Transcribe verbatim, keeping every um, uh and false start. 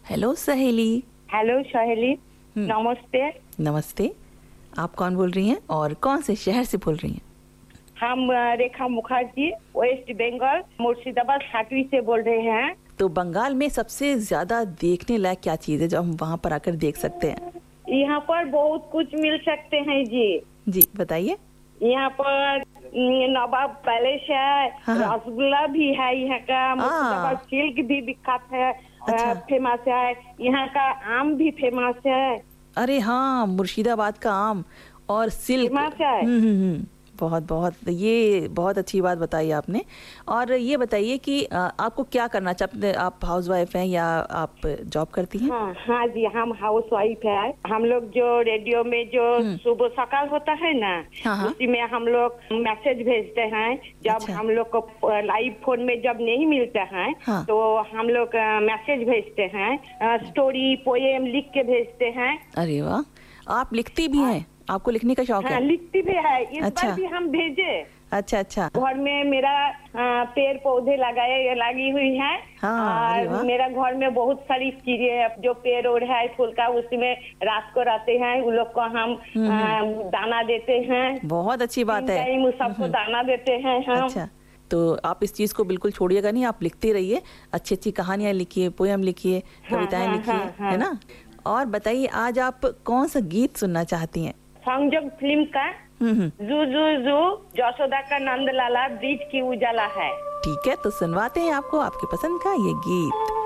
Hello सहेली। Hello सहेली, नमस्ते। नमस्ते। आप कौन बोल रही हैं और कौन से शहर से बोल रही हैं? हम रेखा मुखर्जी, वेस्ट बंगाल, मुर्शिदाबाद छाटवी से बोल रहे हैं। तो बंगाल में सबसे ज्यादा देखने लायक क्या चीज है जो हम वहाँ पर आकर देख सकते हैं? यहाँ पर बहुत कुछ मिल सकते हैं जी। जी बताइए। यहाँ पर नवाब पैलेस है, हाँ हाँ। रसगुल्ला भी है यहाँ का, मुर्शिदाबाद सिल्क भी विख्यात है, अच्छा। फेमस है। यहाँ का आम भी फेमस है। अरे हाँ, मुर्शिदाबाद का आम और सिल्क फेमस है। हम्म हम्म हम्म, बहुत बहुत ये बहुत अच्छी बात बताई आपने। और ये बताइए कि आ, आपको क्या करना चाहते हैं? आप हाउस वाइफ हैं या आप जॉब करती हैं? हाँ हाँ जी, हम हाउस वाइफ है। हम लोग जो रेडियो में जो सुबह सकाल होता है ना, हाँ हाँ। उसी में हम लोग मैसेज भेजते हैं। जब अच्छा। हम लोग को लाइव फोन में जब नहीं मिलते हैं, हाँ। तो हम लोग मैसेज भेजते हैं, स्टोरी पोएम लिख के भेजते हैं। अरे वाह, आप लिखती भी हैं? आपको लिखने का शौक हाँ, है? लिखती भी है। इस अच्छा। बार भी हम भेजे। अच्छा अच्छा। घर में मेरा आ, पेड़ पौधे लगाए लगी हुई है। हाँ, अरे और वाह। मेरा घर में बहुत सारी चीजें जो पेड़ ओड़ है फूल का, उसमें रात को रहते हैं उन लोग को हम आ, दाना देते हैं। बहुत अच्छी बात है। टाइम सबको दाना देते हैं हम। अच्छा, तो आप इस चीज को बिल्कुल छोड़िएगा नहीं, आप लिखते रहिए, अच्छी अच्छी कहानियां लिखिए, पोयम लिखिए, हाँ, कविताएं हाँ, लिखिए, हाँ, हाँ। है ना। और बताइए, आज आप कौन सा गीत सुनना चाहती हैं? संजोग फिल्म का हम्म हम्म। जू जू जू जसोदा का नंद लाला ब्रिज की उजाला है। ठीक है, तो सुनवाते हैं आपको आपके पसंद का ये गीत।